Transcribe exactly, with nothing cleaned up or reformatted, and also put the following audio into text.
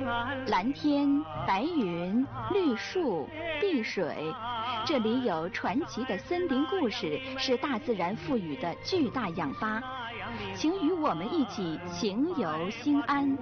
蓝天、白云、绿树、碧水，这里有传奇的森林故事，是大自然赋予的巨大氧吧。请与我们一起情游兴安。